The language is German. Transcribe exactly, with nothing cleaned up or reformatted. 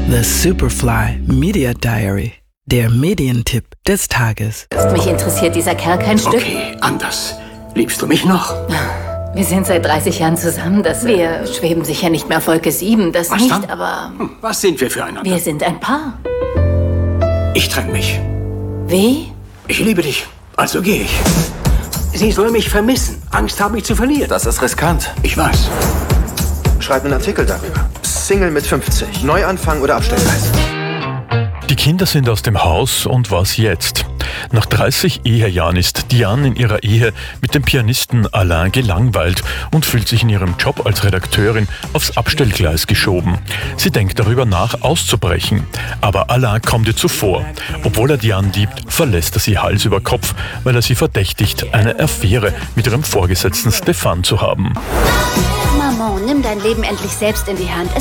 The Superfly Media Diary. Der Medientipp des Tages. Mich interessiert dieser Kerl kein Stück. Okay, anders. Liebst du mich noch? Wir sind seit dreißig Jahren zusammen. Das wir schweben sicher nicht mehr auf Wolke sieben. Das Was nicht, dann? aber Hm, was sind wir füreinander? wir sind ein Paar. Ich trenne mich. Wie? Ich liebe dich. Also gehe ich. Sie soll mich vermissen. Angst habe ich zu verlieren. Das ist riskant. Ich weiß. Schreib einen Artikel darüber. Single mit fünfzig. Neuanfang oder Abstellgleis. Die Kinder sind aus dem Haus und was jetzt? Nach dreißig Ehejahren ist Diane in ihrer Ehe mit dem Pianisten Alain gelangweilt und fühlt sich in ihrem Job als Redakteurin aufs Abstellgleis geschoben. Sie denkt darüber nach, auszubrechen. Aber Alain kommt ihr zuvor. Obwohl er Diane liebt, verlässt er sie Hals über Kopf, weil er sie verdächtigt, eine Affäre mit ihrem Vorgesetzten Stefan zu haben. Maman, nimm dein Leben endlich selbst in die Hand.